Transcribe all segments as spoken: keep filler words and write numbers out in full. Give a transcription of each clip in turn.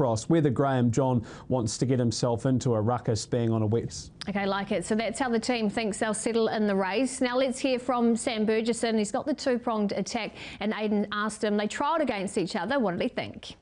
across. Whether Graham John wants to get himself into a ruckus being on a wet. Okay, like it. So that's how the team thinks they'll settle in the race. Now let's hear from Sam Burgesson. He's got the two-pronged attack, and Aidan asked him, they trialled against each other. What did he think?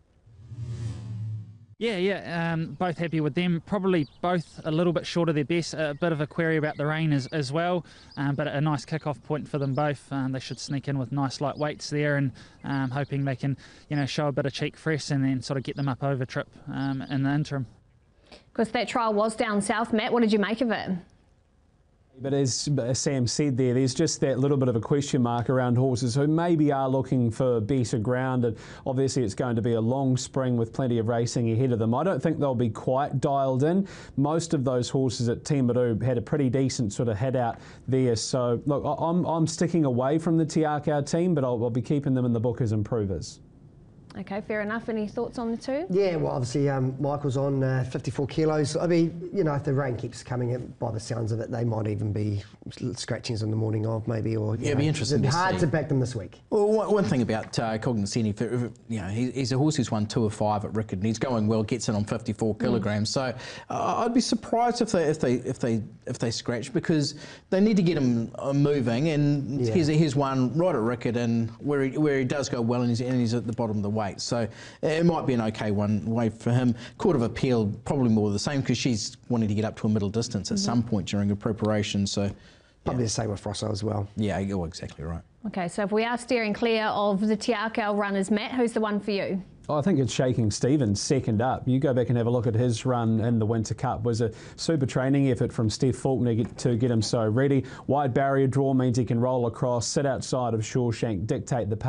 Yeah, yeah, um, both happy with them. Probably both a little bit short of their best. A bit of a query about the rain as, as well, um, but a nice kick-off point for them both. Um, they should sneak in with nice light weights there, and um, hoping they can, you know, show a bit of cheek fresh and then sort of get them up over trip um, in the interim. Because that trial was down south, Matt. What did you make of it? But as Sam said there, there's just that little bit of a question mark around horses who maybe are looking for better ground, and obviously it's going to be a long spring with plenty of racing ahead of them. I don't think they'll be quite dialed in. Most of those horses at Timaru had a pretty decent sort of head out there. So look, I'm, I'm sticking away from the Te Akau team, but I'll, I'll be keeping them in the book as improvers. Okay, fair enough. Any thoughts on the two? Yeah, well, obviously um, Michael's on uh, fifty-four kilos. I mean, you know, if the rain keeps coming in, by the sounds of it, they might even be scratchings on the morning of, maybe, or yeah, it'd be interesting. It's to hard see. to back them this week. Well, one, one thing about uh, Cognoscenti, you know, he, he's a horse who's won two of five at Rickard, and he's going well, gets in on fifty-four kilograms. Mm. So uh, I'd be surprised if they if they if they if they scratch, because they need to get him uh, moving. And yeah. here's here's one right at Rickard, and where he where he does go well, and he's and he's at the bottom of the weight. So it might be an okay one way for him. Court of Appeal, probably more the same, because she's wanting to get up to a middle distance at mm-hmm. some point during her preparation. So probably yeah. the same with Frosso as well. Yeah, you're exactly right. Okay, so if we are steering clear of the Te Akau runners, Matt, who's the one for you? I think it's Shaking Stevens second up. You go back and have a look at his run in the Winter Cup. It was a super training effort from Steph Faulkner to get him so ready. Wide barrier draw means he can roll across, sit outside of Shawshank, dictate the pace.